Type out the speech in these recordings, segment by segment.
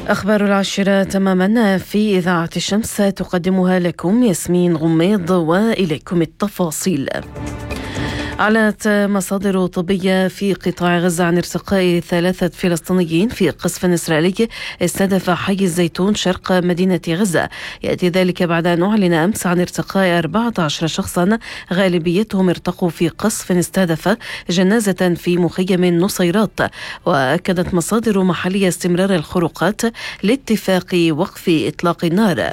أخبار العاشرة تماما في إذاعة الشمس تقدمها لكم ياسمين غميض، وإليكم التفاصيل. أعلنت مصادر طبية في قطاع غزة عن ارتقاء 3 فلسطينيين في قصف إسرائيلي استهدف حي الزيتون شرق مدينة غزة. يأتي ذلك بعد أن أعلن أمس عن ارتقاء 14 شخصا غالبيتهم ارتقوا في قصف استهدف جنازة في مخيم نصيرات. وأكدت مصادر محلية استمرار الخروقات لاتفاق وقف إطلاق النار.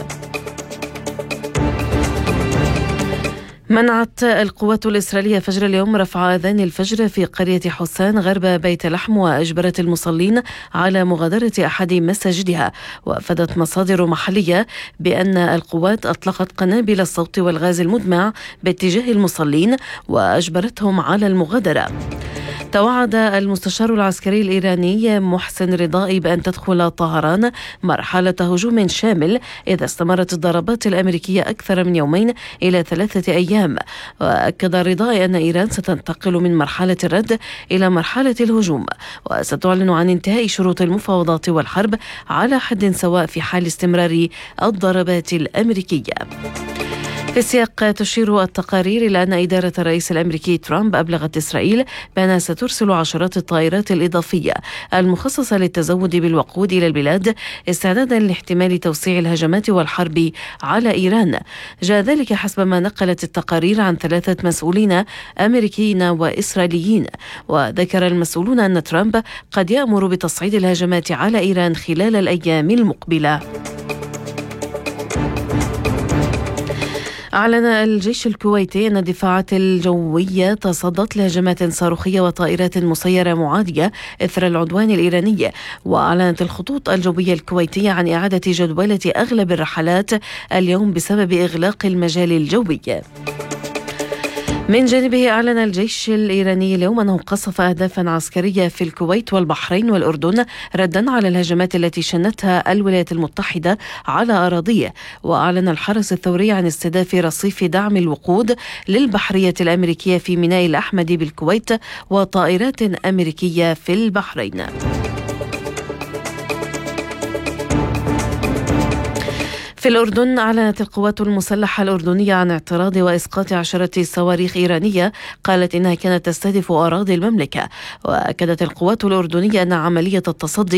منعت القوات الإسرائيلية فجر اليوم رفع أذان الفجر في قرية حسان غرب بيت لحم، وأجبرت المصلين على مغادرة أحد مساجدها. وأفادت مصادر محلية بأن القوات أطلقت قنابل الصوت والغاز المدمع باتجاه المصلين وأجبرتهم على المغادرة. توعد المستشار العسكري الإيراني محسن رضائي بأن تدخل طهران مرحلة هجوم شامل إذا استمرت الضربات الأمريكية أكثر من يومين إلى 3 أيام. وأكد رضائي أن إيران ستنتقل من مرحلة الرد إلى مرحلة الهجوم، وستعلن عن انتهاء شروط المفاوضات والحرب على حد سواء في حال استمرار الضربات الأمريكية. في السياق تشير التقارير إلى أن إدارة الرئيس الأمريكي ترامب أبلغت إسرائيل بأنها سترسل عشرات الطائرات الإضافية المخصصة للتزود بالوقود إلى البلاد استعدادا لاحتمال توسيع الهجمات والحرب على إيران. جاء ذلك حسب ما نقلت التقارير عن 3 مسؤولين أمريكيين وإسرائيليين. وذكر المسؤولون أن ترامب قد يأمر بتصعيد الهجمات على إيران خلال الأيام المقبلة. أعلن الجيش الكويتي أن الدفاعات الجوية تصدت لهجمات صاروخية وطائرات مسيرة معادية إثر العدوان الإيراني. وأعلنت الخطوط الجوية الكويتية عن إعادة جدولة أغلب الرحلات اليوم بسبب إغلاق المجال الجوي. من جانبه أعلن الجيش الإيراني اليوم أنه قصف أهدافا عسكرية في الكويت والبحرين والأردن ردا على الهجمات التي شنتها الولايات المتحدة على أراضيه. وأعلن الحرس الثوري عن استهداف رصيف دعم الوقود للبحرية الأمريكية في ميناء الأحمد بالكويت وطائرات أمريكية في البحرين. في الأردن أعلنت القوات المسلحة الأردنية عن اعتراض وإسقاط عشرة صواريخ إيرانية قالت إنها كانت تستهدف أراضي المملكة. وأكدت القوات الأردنية أن عملية التصدي